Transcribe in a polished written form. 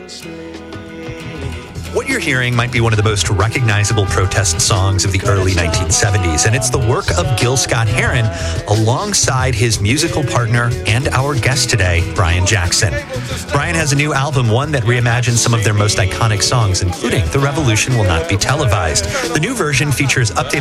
What you're hearing might be one of the most recognizable protest songs of the early 1970s, and it's the work of Gil Scott-Heron alongside his musical partner and our guest today, Brian Jackson. Brian has a new album, one that reimagines some of their most iconic songs, including The Revolution Will Not Be Televised. The new version features updated